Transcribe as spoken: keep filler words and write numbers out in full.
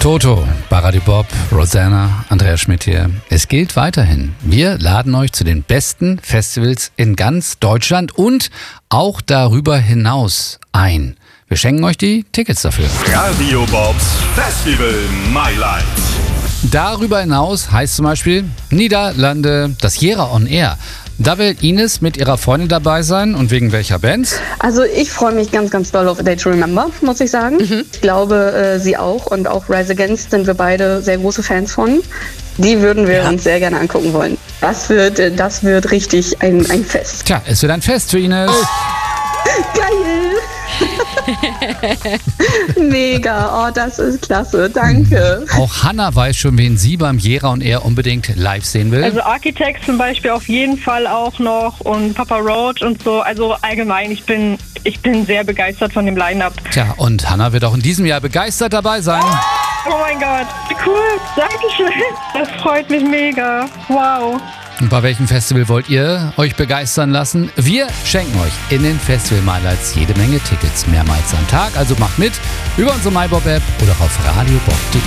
Toto, Baradi Bob, Rosanna, Andreas Schmidt hier. Es gilt weiterhin. Wir laden euch zu den besten Festivals in ganz Deutschland und auch darüber hinaus ein. Wir schenken euch die Tickets dafür. Radio Bobs Festival Mailand. Darüber hinaus heißt zum Beispiel Niederlande, das Jera on Air. Da will Ines mit ihrer Freundin dabei sein und wegen welcher Band? Also ich freue mich ganz, ganz doll auf A Day to Remember, muss ich sagen. Mhm. Ich glaube, äh, sie auch und auch Rise Against sind wir beide sehr große Fans von. Die würden wir ja. uns sehr gerne angucken wollen. Das wird, äh, das wird richtig ein, ein Fest. Tja, es wird ein Fest für Ines. Geil! Mega, oh, das ist klasse, danke. Auch Hannah weiß schon, wen sie beim Jera on Air unbedingt live sehen will. Also Architects zum Beispiel auf jeden Fall auch noch und Papa Roach und so. Also allgemein, ich bin, ich bin sehr begeistert von dem Line-Up. Tja, und Hannah wird auch in diesem Jahr begeistert dabei sein. Oh mein Gott, cool, Dankeschön. Das freut mich mega, wow. Und bei welchem Festival wollt ihr euch begeistern lassen? Wir schenken euch in den Festival Mailands jede Menge Tickets, mehrmals am Tag. Also macht mit über unsere MyBob-App oder auf radiobob punkt de.